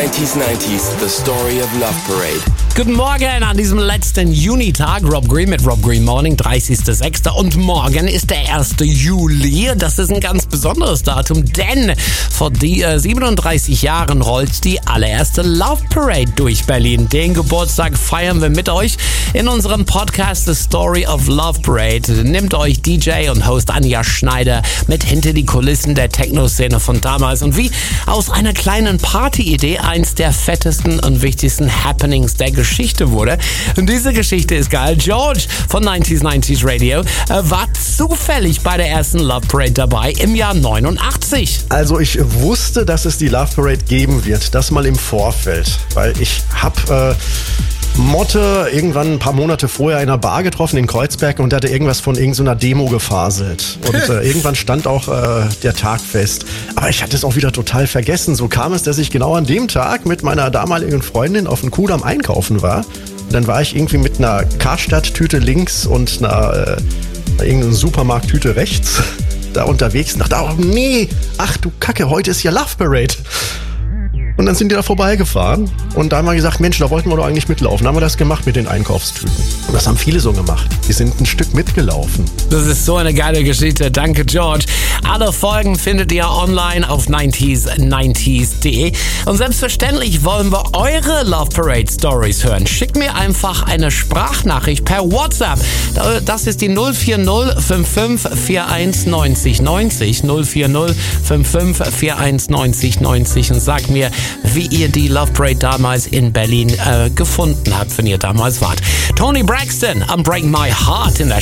90s, the story of Love Parade. Guten Morgen an diesem letzten Junitag. Rob Green mit Rob Green Morning, 30.06. Und morgen ist der 1. Juli. Das ist ein ganz besonderes Datum, denn vor 37 Jahren rollt die allererste Love Parade durch Berlin. Den Geburtstag feiern wir mit euch in unserem Podcast The Story of Love Parade. Nehmt euch DJ und Host Anja Schneider mit hinter die Kulissen der Techno-Szene von damals und wie aus einer kleinen Party-Idee eins der fettesten und wichtigsten Happenings der Geschichte wurde. Und diese Geschichte ist geil. George von 90s Radio war zufällig bei der ersten Love Parade dabei im Jahr 89. Also ich wusste, dass es die Love Parade geben wird. Das mal im Vorfeld. Weil ich habe Motte irgendwann ein paar Monate vorher in einer Bar getroffen in Kreuzberg und hatte irgendwas von irgendeiner Demo gefaselt. Und irgendwann stand auch der Tag fest. Aber ich hatte es auch wieder total vergessen. So kam es, dass ich genau an dem Tag mit meiner damaligen Freundin auf dem Kudamm einkaufen war. Und dann war ich irgendwie mit einer Karstadt-Tüte links und einer irgendeiner Supermarkt-Tüte rechts da unterwegs und dachte, oh nee, ach du Kacke, heute ist ja Love Parade. Und dann sind die da vorbeigefahren und da haben wir gesagt, Mensch, da wollten wir doch eigentlich mitlaufen. Da haben wir das gemacht mit den Einkaufstüten. Und das haben viele so gemacht. Die sind ein Stück mitgelaufen. Das ist so eine geile Geschichte. Danke, George. Alle Folgen findet ihr online auf 90s90s.de. Und selbstverständlich wollen wir eure Love Parade Stories hören. Schickt mir einfach eine Sprachnachricht per WhatsApp. Das ist die 040 55 41 90 90. 040 55 41 90 90 und sagt mir, wie ihr die Love Parade damals in Berlin gefunden habt, wenn ihr damals wart. Tony Braxton, I'm Breaking My Heart in der